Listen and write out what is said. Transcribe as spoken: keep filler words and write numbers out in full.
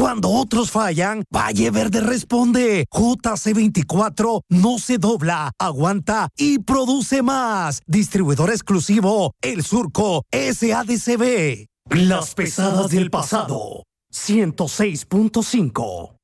Cuando otros fallan, Valle Verde responde. J C veinticuatro no se dobla, aguanta y produce más. Distribuidor exclusivo, El Surco S A D C B. Las pesadas del pasado. ciento seis punto cinco.